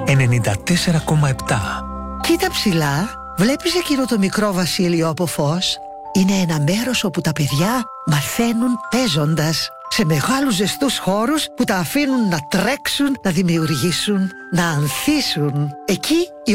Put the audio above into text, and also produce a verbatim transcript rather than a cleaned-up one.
ενενήντα τέσσερα κόμμα επτά. Κοίτα ψηλά, βλέπεις εκείνο το μικρό βασίλειο από φως? Είναι ένα μέρος όπου τα παιδιά μαθαίνουν παίζοντας, σε μεγάλους ζεστούς χώρους που τα αφήνουν να τρέξουν, να δημιουργήσουν, να ανθίσουν. Εκεί η